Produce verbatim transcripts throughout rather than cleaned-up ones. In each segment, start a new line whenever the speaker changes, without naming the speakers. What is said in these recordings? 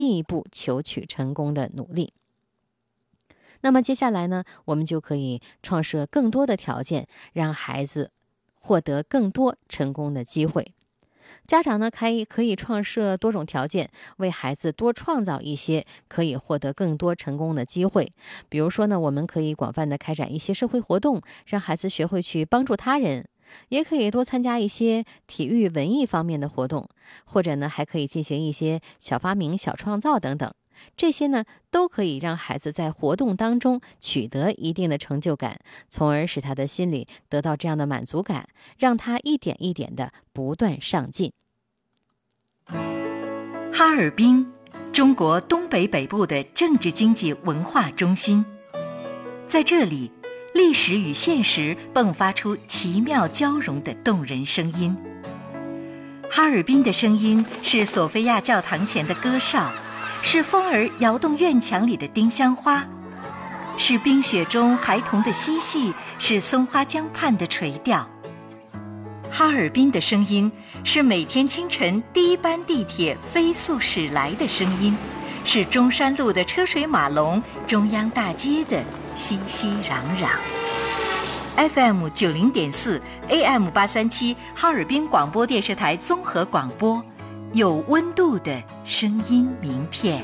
一步求取成功的努力。那么接下来呢，我们就可以创设更多的条件，让孩子获得更多成功的机会。家长呢，可以可以创设多种条件，为孩子多创造一些可以获得更多成功的机会。比如说呢，我们可以广泛的开展一些社会活动，让孩子学会去帮助他人，也可以多参加一些体育文艺方面的活动，或者呢，还可以进行一些小发明、小创造等等。这些呢，都可以让孩子在活动当中取得一定的成就感，从而使他的心里得到这样的满足感，让他一点一点的不断上进。
哈尔滨，中国东北北部的政治经济文化中心，在这里，历史与现实迸发出奇妙交融的动人声音。哈尔滨的声音是索菲亚教堂前的歌哨，是风儿摇动院墙里的丁香花，是冰雪中孩童的嬉戏，是松花江畔的垂钓。哈尔滨的声音是每天清晨第一班地铁飞速驶来的声音，是中山路的车水马龙，中央大街的熙熙攘攘。F M 九零点四 A M 八三七哈尔滨广播电视台综合广播，有温度的声音名片。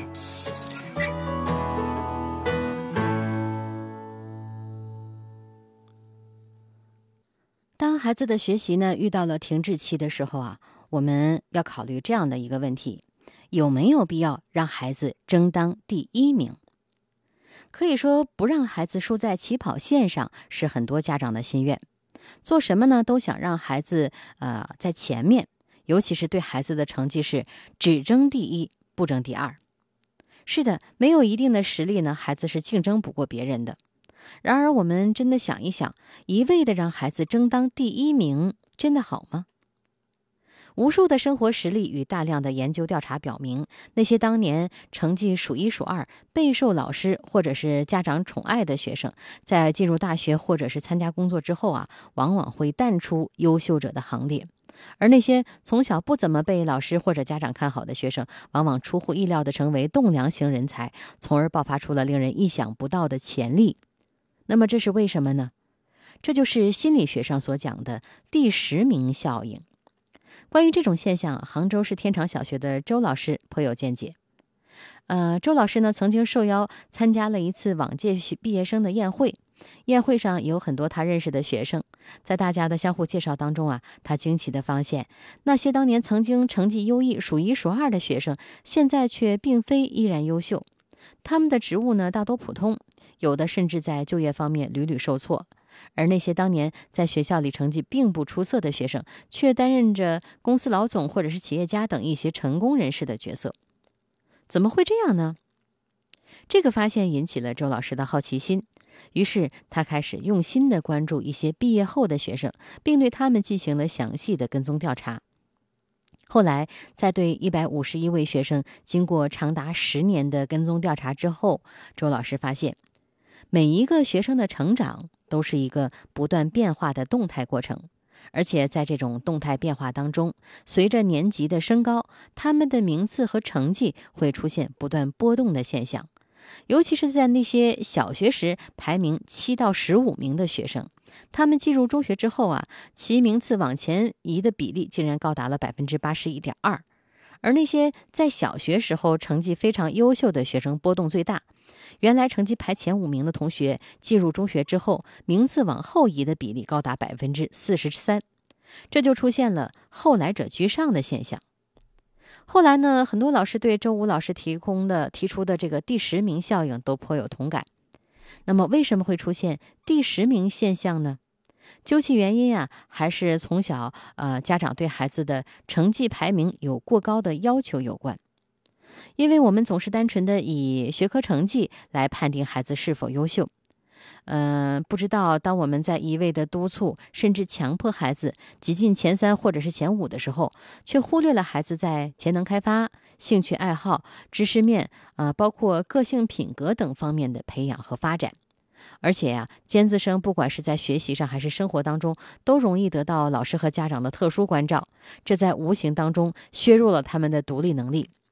当孩子的学习呢遇到了停滞期的时候啊，我们要考虑这样的一个问题：有没有必要让孩子争当第一名？可以说，不让孩子输在起跑线上是很多家长的心愿。做什么呢，都想让孩子呃在前面，尤其是对孩子的成绩是只争第一，不争第二。是的，没有一定的实力呢，孩子是竞争不过别人的。然而，我们真的想一想，一味的让孩子争当第一名，真的好吗？无数的生活实例与大量的研究调查表明，那些当年成绩数一数二、备受老师或者是家长宠爱的学生，在进入大学或者是参加工作之后啊，往往会淡出优秀者的行列。而那些从小不怎么被老师或者家长看好的学生，往往出乎意料地成为栋梁型人才，从而爆发出了令人意想不到的潜力。那么这是为什么呢？这就是心理学上所讲的第十名效应。关于这种现象，杭州市天长小学的周老师颇有见解。呃，周老师呢曾经受邀参加了一次往届毕业生的宴会，宴会上有很多他认识的学生，在大家的相互介绍当中啊，他惊奇地发现，那些当年曾经成绩优异、数一数二的学生，现在却并非依然优秀。他们的职务呢大多普通，有的甚至在就业方面屡屡受挫。而那些当年在学校里成绩并不出色的学生，却担任着公司老总或者是企业家等一些成功人士的角色。怎么会这样呢？这个发现引起了周老师的好奇心，于是他开始用心地关注一些毕业后的学生，并对他们进行了详细的跟踪调查。后来，在对一百五十一位学生经过长达十年的跟踪调查之后，周老师发现，每一个学生的成长都是一个不断变化的动态过程，而且在这种动态变化当中，随着年级的升高，他们的名次和成绩会出现不断波动的现象。尤其是在那些小学时排名七到十五名的学生，他们进入中学之后啊，其名次往前移的比例竟然高达了百分之八十一点二。而那些在小学时候成绩非常优秀的学生波动最大，原来成绩排前五名的同学进入中学之后，名次往后移的比例高达百分之四十三，这就出现了后来者居上的现象。后来呢，很多老师对周武老师提供的提出的这个第十名效应都颇有同感。那么为什么会出现第十名现象呢？究其原因啊，还是从小呃家长对孩子的成绩排名有过高的要求有关。因为我们总是单纯的以学科成绩来判定孩子是否优秀。嗯、呃，不知道当我们在一味的督促甚至强迫孩子挤进前三或者是前五的时候，却忽略了孩子在潜能开发、兴趣爱好、知识面呃，包括个性品格等方面的培养和发展。而且呀、啊，尖子生不管是在学习上还是生活当中，都容易得到老师和家长的特殊关照，这在无形当中削弱了他们的独立能力。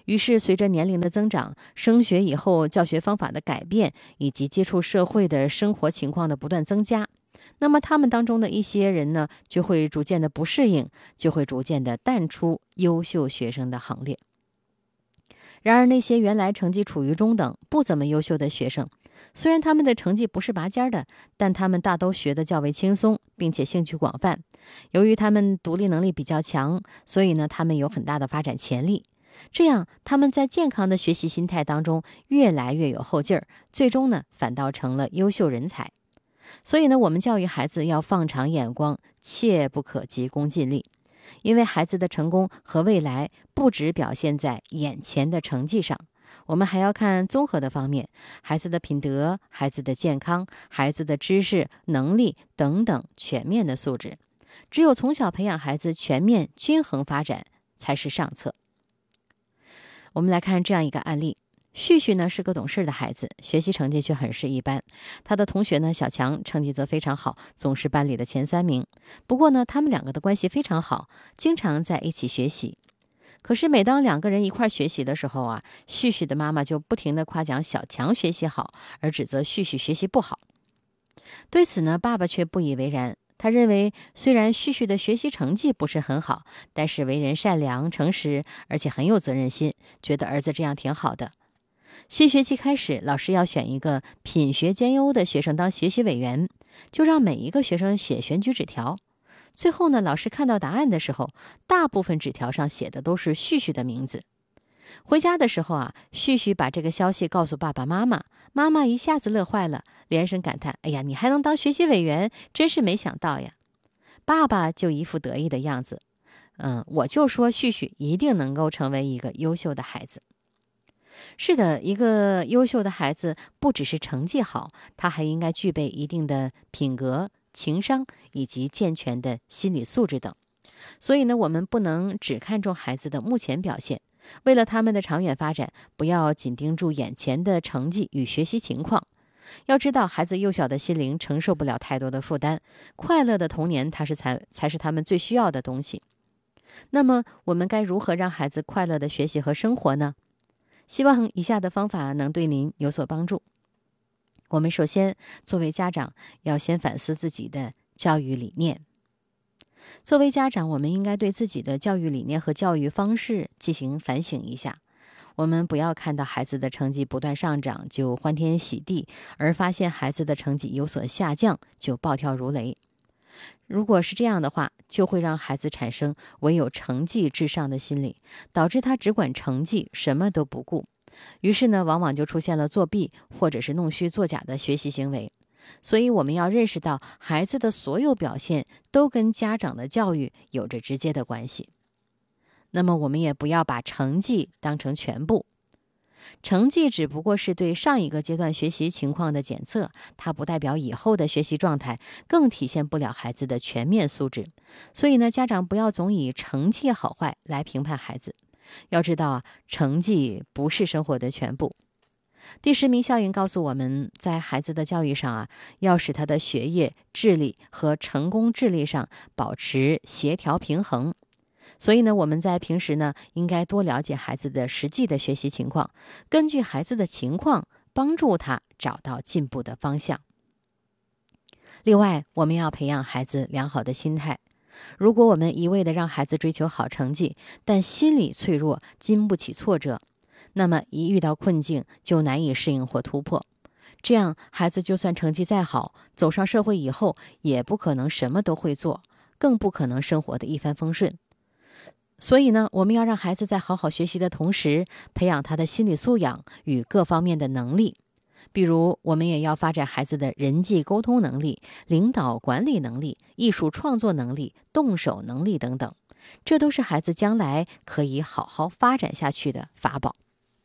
于是随着年龄的增长，升学以后教学方法的改变，以及接触社会的生活情况的不断增加，那么他们当中的一些人呢，就会逐渐的不适应，就会逐渐的淡出优秀学生的行列。然而那些原来成绩处于中等、不怎么优秀的学生，虽然他们的成绩不是拔尖的，但他们大都学得较为轻松，并且兴趣广泛。由于他们独立能力比较强，所以呢，他们有很大的发展潜力。这样，他们在健康的学习心态当中越来越有后劲儿，最终呢，反倒成了优秀人才。所以呢，我们教育孩子要放长眼光，切不可急功近利。因为孩子的成功和未来不只表现在眼前的成绩上，我们还要看综合的方面，孩子的品德、孩子的健康、孩子的知识、能力等等全面的素质。只有从小培养孩子全面均衡发展才是上策。我们来看这样一个案例，旭旭呢是个懂事的孩子，学习成绩却很是一般。他的同学呢小强成绩则非常好，总是班里的前三名。不过呢，他们两个的关系非常好，经常在一起学习。可是每当两个人一块学习的时候啊，旭旭的妈妈就不停地夸奖小强学习好，而指责旭旭学习不好。对此呢，爸爸却不以为然。他认为，虽然旭旭的学习成绩不是很好，但是为人善良、诚实，而且很有责任心，觉得儿子这样挺好的。新学期开始，老师要选一个品学兼优的学生当学习委员，就让每一个学生写选举纸条。最后呢，老师看到答案的时候，大部分纸条上写的都是旭旭的名字。回家的时候啊，旭旭把这个消息告诉爸爸妈妈，妈妈一下子乐坏了，连声感叹：“哎呀，你还能当学习委员，真是没想到呀！”爸爸就一副得意的样子，嗯，我就说旭旭一定能够成为一个优秀的孩子。是的，一个优秀的孩子不只是成绩好，他还应该具备一定的品格、情商以及健全的心理素质等。所以呢，我们不能只看重孩子的目前表现，为了他们的长远发展，不要紧盯住眼前的成绩与学习情况。要知道，孩子幼小的心灵承受不了太多的负担，快乐的童年它是才才是他们最需要的东西。那么，我们该如何让孩子快乐的学习和生活呢？希望以下的方法能对您有所帮助。我们首先作为家长要先反思自己的教育理念。作为家长，我们应该对自己的教育理念和教育方式进行反省一下。我们不要看到孩子的成绩不断上涨就欢天喜地，而发现孩子的成绩有所下降就暴跳如雷。如果是这样的话，就会让孩子产生唯有成绩至上的心理，导致他只管成绩，什么都不顾。于是呢，往往就出现了作弊或者是弄虚作假的学习行为。所以我们要认识到，孩子的所有表现都跟家长的教育有着直接的关系。那么我们也不要把成绩当成全部。成绩只不过是对上一个阶段学习情况的检测，它不代表以后的学习状态，更体现不了孩子的全面素质。所以呢，家长不要总以成绩好坏来评判孩子。要知道啊，成绩不是生活的全部。第十名效应告诉我们，在孩子的教育上啊，要使他的学业、智力和成功智力上保持协调平衡。所以呢，我们在平时呢，应该多了解孩子的实际的学习情况，根据孩子的情况，帮助他找到进步的方向。另外，我们要培养孩子良好的心态。如果我们一味地让孩子追求好成绩，但心理脆弱，经不起挫折，那么一遇到困境就难以适应或突破。这样，孩子就算成绩再好，走上社会以后，也不可能什么都会做，更不可能生活的一帆风顺。所以呢，我们要让孩子在好好学习的同时，培养他的心理素养与各方面的能力。比如，我们也要发展孩子的人际沟通能力、领导管理能力、艺术创作能力、动手能力等等，这都是孩子将来可以好好发展下去的法宝。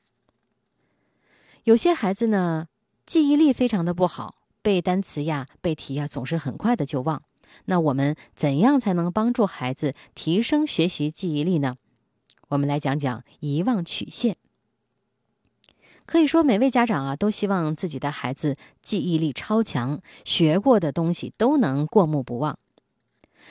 有些孩子呢，记忆力非常的不好，背单词呀、背题呀，总是很快的就忘。那我们怎样才能帮助孩子提升学习记忆力呢？我们来讲讲遗忘曲线。可以说，每位家长啊，都希望自己的孩子记忆力超强，学过的东西都能过目不忘。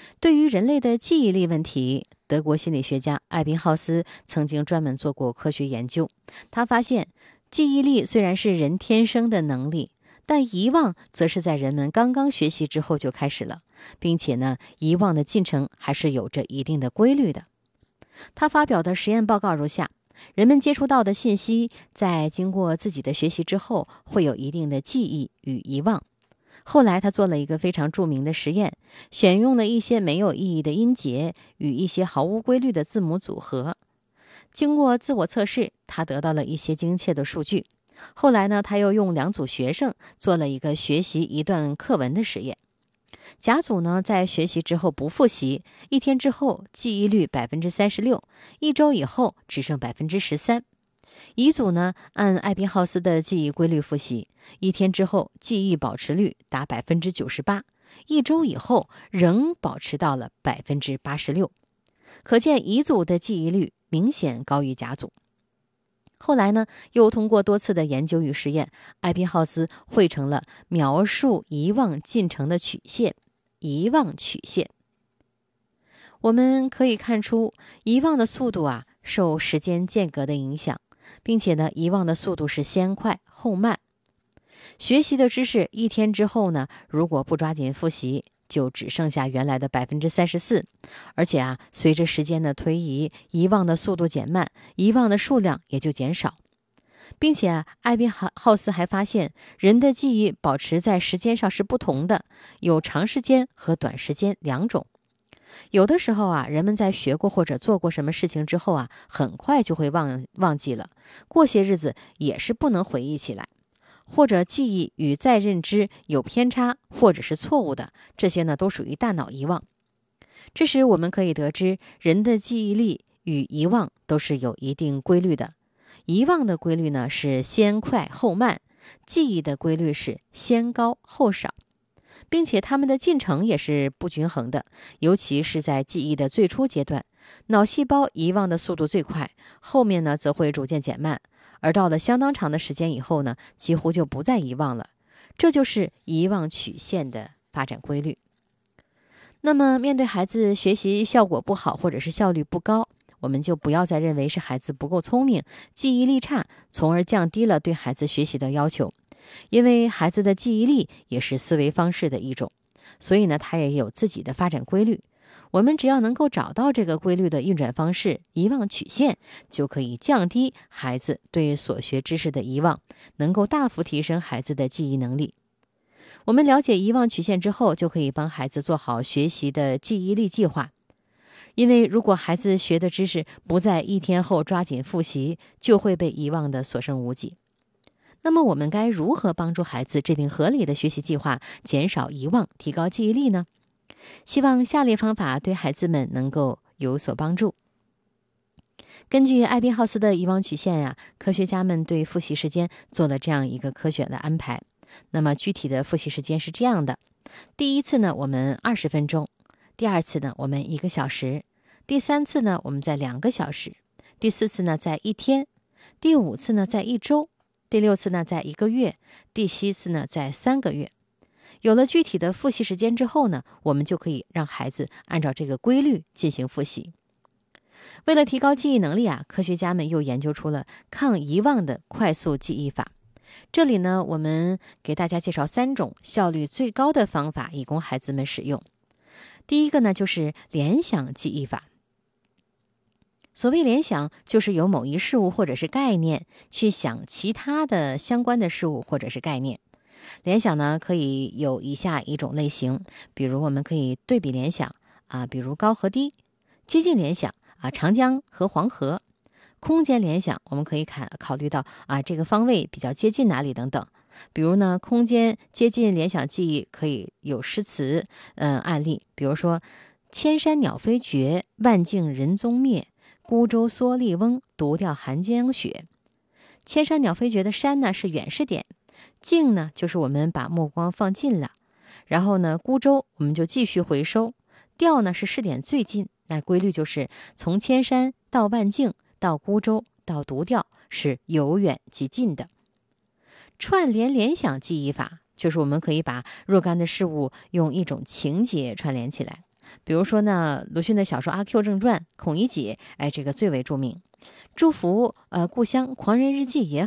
对于人类的记忆力问题，德国心理学家艾宾浩斯曾经专门做过科学研究。他发现，记忆力虽然是人天生的能力，但遗忘则是在人们刚刚学习之后就开始了，并且呢，遗忘的进程还是有着一定的规律的。他发表的实验报告如下：人们接触到的信息，在经过自己的学习之后，会有一定的记忆与遗忘。后来他做了一个非常著名的实验，选用了一些没有意义的音节与一些毫无规律的字母组合。经过自我测试，他得到了一些精确的数据。后来呢，他又用两组学生做了一个学习一段课文的实验。甲组呢，在学习之后不复习，一天之后记忆率 百分之三十六， 一周以后只剩 百分之十三。乙组呢，按艾宾浩斯的记忆规律复习，一天之后记忆保持率达 百分之九十八， 一周以后仍保持到了 百分之八十六。 可见乙组的记忆率明显高于甲组。后来呢，又通过多次的研究与实验，艾宾浩斯绘成了描述遗忘进程的曲线——遗忘曲线。我们可以看出，遗忘的速度啊，受时间间隔的影响，并且呢，遗忘的速度是先快后慢。学习的知识一天之后呢，如果不抓紧复习，就只剩下原来的 百分之三十四， 而且啊，随着时间的推移，遗忘的速度减慢，遗忘的数量也就减少。并且啊，艾宾浩斯还发现，人的记忆保持在时间上是不同的，有长时间和短时间两种。有的时候啊，人们在学过或者做过什么事情之后啊，很快就会忘忘记了，过些日子也是不能回忆起来，或者记忆与再认知有偏差或者是错误的，这些呢都属于大脑遗忘。这时我们可以得知，人的记忆力与遗忘都是有一定规律的。遗忘的规律呢是先快后慢，记忆的规律是先高后少，并且它们的进程也是不均衡的，尤其是在记忆的最初阶段，脑细胞遗忘的速度最快，后面呢则会逐渐减慢，而到了相当长的时间以后呢，几乎就不再遗忘了。这就是遗忘曲线的发展规律。那么面对孩子学习效果不好或者是效率不高，我们就不要再认为是孩子不够聪明，记忆力差，从而降低了对孩子学习的要求。因为孩子的记忆力也是思维方式的一种，所以呢，他也有自己的发展规律。我们只要能够找到这个规律的运转方式，遗忘曲线，就可以降低孩子对所学知识的遗忘，能够大幅提升孩子的记忆能力。我们了解遗忘曲线之后，就可以帮孩子做好学习的记忆力计划。因为如果孩子学的知识不在一天后抓紧复习，就会被遗忘的所剩无几。那么我们该如何帮助孩子制定合理的学习计划，减少遗忘，提高记忆力呢？希望下列方法对孩子们能够有所帮助。根据艾宾浩斯的遗忘曲线呀、啊，科学家们对复习时间做了这样一个科学的安排。那么具体的复习时间是这样的：第一次呢，我们二十分钟；第二次呢，我们一个小时；第三次呢，我们在两个小时；第四次呢，在一天；第五次呢，在一周；第六次呢，在一个月；第七次呢，在三个月。有了具体的复习时间之后呢，我们就可以让孩子按照这个规律进行复习。为了提高记忆能力啊，科学家们又研究出了抗遗忘的快速记忆法。这里呢，我们给大家介绍三种效率最高的方法，以供孩子们使用。第一个呢，就是联想记忆法。所谓联想，就是由某一事物或者是概念去想其他的相关的事物或者是概念。联想呢，可以有以下一种类型，比如我们可以对比联想啊，比如高和低；接近联想啊，长江和黄河；空间联想，我们可以考考虑到啊，这个方位比较接近哪里等等。比如呢，空间接近联想记忆可以有诗词嗯案例，比如说千山鸟飞绝，万径人踪灭，孤舟蓑笠翁，独钓寒江雪。千山鸟飞绝的山呢是远视点，近呢就是我们把目光放近了，然后呢孤舟我们就继续回收，钓呢是视点最近，那规律就是从千山到万径到孤舟到独钓是由远及近的。串联联想记忆法就是我们可以把若干的事物用一种情节串联起来， 比如说呢，鲁迅的小说《阿 Q 正传》《孔乙己》，哎，这个最为著名。祝福呃故乡狂人日记也